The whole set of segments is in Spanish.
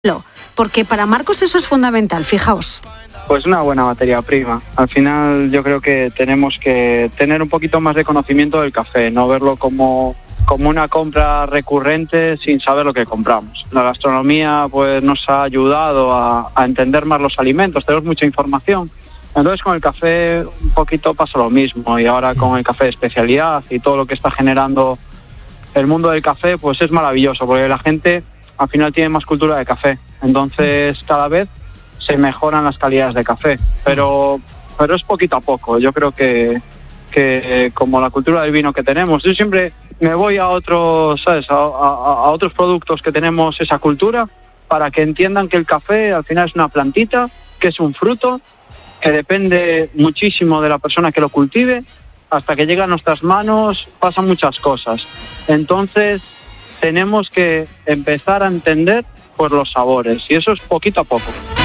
Porque para Marcos eso es fundamental, fijaos. Pues una buena materia prima. Al final yo creo que tenemos que tener un poquito más de conocimiento del café, no verlo como una compra recurrente sin saber lo que compramos. La gastronomía pues nos ha ayudado a entender más los alimentos, tenemos mucha información. Entonces con el café un poquito pasa lo mismo, y ahora con el café de especialidad y todo lo que está generando el mundo del café, pues es maravilloso, porque la gente al final tiene más cultura de café. Entonces cada vez se mejoran las calidades de café, pero es poquito a poco. Yo creo que como la cultura del vino que tenemos, yo siempre me voy a otros, ¿sabes? a otros productos que tenemos esa cultura, para que entiendan que el café al final es una plantita, que es un fruto, que depende muchísimo de la persona que lo cultive. Hasta que llega a nuestras manos pasan muchas cosas. Entonces tenemos que empezar a entender pues los sabores, y eso es poquito a poco.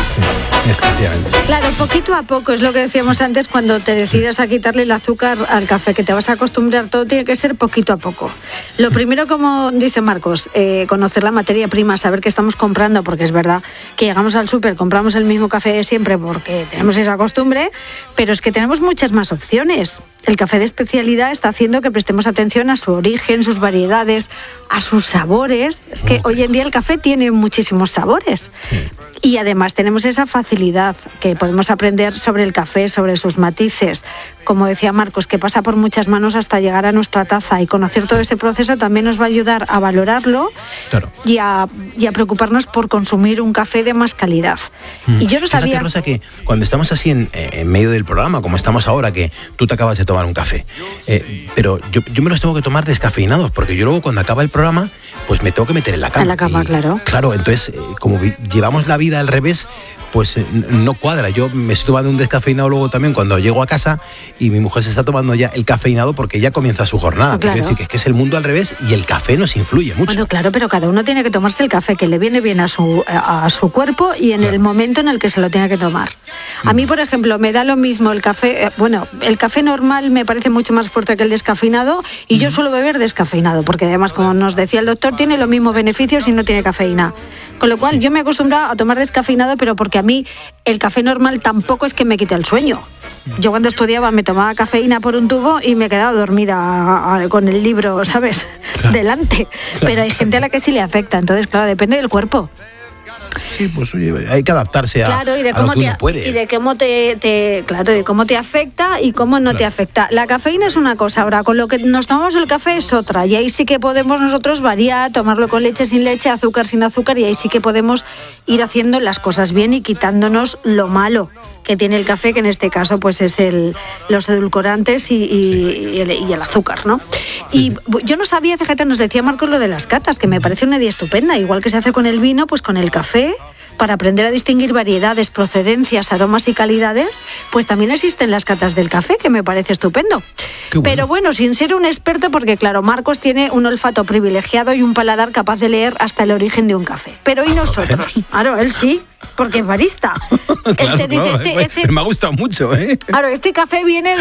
Claro, poquito a poco, es lo que decíamos antes, cuando te decidas a quitarle el azúcar al café, que te vas a acostumbrar, todo tiene que ser poquito a poco. Lo primero, como dice Marcos, conocer la materia prima, saber qué estamos comprando, porque es verdad que llegamos al súper, compramos el mismo café de siempre porque tenemos esa costumbre, pero es que tenemos muchas más opciones. El café de especialidad está haciendo que prestemos atención a su origen, sus variedades, a sus sabores. Es que hoy en día el café tiene muchísimos sabores. Y además tenemos esa facilidad que podemos aprender sobre el café, sobre sus matices. Como decía Marcos, que pasa por muchas manos hasta llegar a nuestra taza, y conocer todo ese proceso también nos va a ayudar a valorarlo. Claro. y a preocuparnos por consumir un café de más calidad. Y yo no sabía... Fíjate, Rosa, que cuando estamos así en medio del programa, como estamos ahora, que tú te acabas de tomar un café, pero yo me los tengo que tomar descafeinados, porque yo luego cuando acaba el programa, pues me tengo que meter en la cama. En la cama, claro. Claro, entonces, como llevamos la vida al revés, pues no cuadra. Yo me estoy tomando un descafeinado luego también cuando llego a casa, y mi mujer se está tomando ya el cafeinado porque ya comienza su jornada. Claro. Quiero decir que es el mundo al revés, y el café nos influye mucho. Bueno, claro, pero cada uno tiene que tomarse el café que le viene bien a su cuerpo y en el momento en el que se lo tiene que tomar. A mí, por ejemplo, me da lo mismo el café, el café normal me parece mucho más fuerte que el descafeinado, y yo suelo beber descafeinado, porque además, como nos decía el doctor, tiene los mismos beneficios y no tiene cafeína. Con lo cual yo me he acostumbrado a tomar descafeinado, pero porque a mí el café normal tampoco es que me quite el sueño. Yo cuando estudiaba me tomaba cafeína por un tubo y me quedaba dormida con el libro, ¿sabes? Claro. Delante. Claro. Pero hay gente a la que sí le afecta, entonces claro, depende del cuerpo. Sí, pues oye, hay que adaptarse a lo que uno puede. Y de cómo de cómo te afecta y cómo no te afecta. La cafeína es una cosa, ahora con lo que nos tomamos el café es otra, y ahí sí que podemos nosotros variar, tomarlo con leche, sin leche, azúcar, sin azúcar, y ahí sí que podemos ir haciendo las cosas bien y quitándonos lo malo que tiene el café, que en este caso pues es los edulcorantes y el azúcar, ¿no? Y yo no sabía, fíjate, nos decía Marcos lo de las catas, que me parece una idea estupenda, igual que se hace con el vino, pues con el café, para aprender a distinguir variedades, procedencias, aromas y calidades, pues también existen las catas del café, que me parece estupendo. Bueno. Pero bueno, sin ser un experto, porque claro, Marcos tiene un olfato privilegiado y un paladar capaz de leer hasta el origen de un café. Pero ¿y nosotros? Claro, él sí, porque es barista. Claro, él te dice, me ha gustado mucho, ¿eh? Claro, este café viene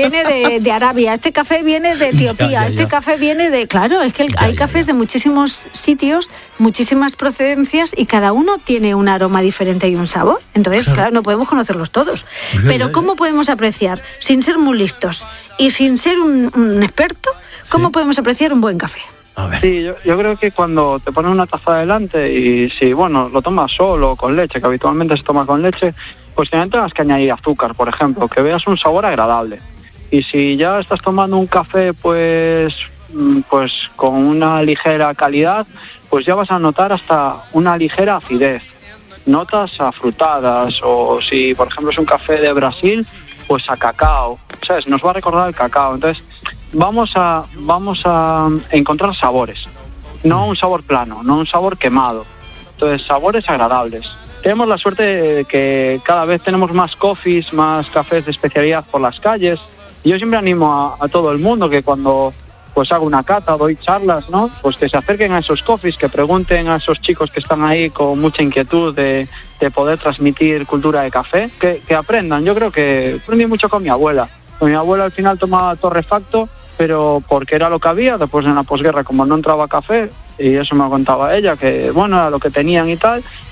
de Arabia, este café viene de Etiopía, este café viene de... Claro, es que hay cafés de muchísimos sitios, muchísimas procedencias, y cada uno tiene un aroma diferente y un sabor. Entonces, claro, no podemos conocerlos todos. Pero ¿cómo podemos apreciar, sin ser muy listos y sin ser un experto, cómo podemos apreciar un buen café? Sí, yo creo que cuando te ponen una taza delante y si, lo tomas solo o con leche, que habitualmente se toma con leche, pues también tengas que añadir azúcar, por ejemplo, que veas un sabor agradable. Y si ya estás tomando un café pues con una ligera calidad, pues ya vas a notar hasta una ligera acidez, notas afrutadas, o si por ejemplo es un café de Brasil, pues a cacao, ¿sabes? Nos va a recordar el cacao. Entonces vamos a encontrar sabores, no un sabor plano, no un sabor quemado. Entonces, sabores agradables. Tenemos la suerte de que cada vez tenemos más coffees, más cafés de especialidad por las calles. Y yo siempre animo a todo el mundo que cuando pues hago una cata, doy charlas, ¿no? Pues que se acerquen a esos coffees, que pregunten a esos chicos que están ahí con mucha inquietud de poder transmitir cultura de café, que aprendan. Yo creo que aprendí mucho con mi abuela. Con mi abuela al final tomaba torrefacto, pero porque era lo que había. Después en la posguerra, como no entraba café, y eso me lo contaba ella, que era lo que tenían y tal,